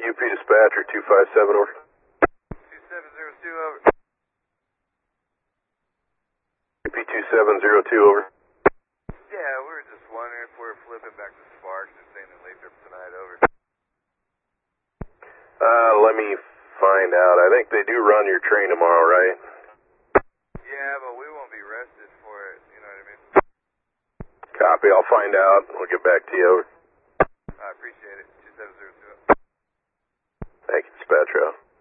UP dispatcher 257 over. 2702 over. UP 2702 over. Yeah, we were just wondering if we're flipping back to Sparks and staying in Lathrop tonight, over. Let me find out. I think they do run your train tomorrow, right? Yeah, but we won't be rested for it, you know what I mean? Copy, I'll find out. We'll get back to you, over. I appreciate it. 2702. Thank you, dispatcher.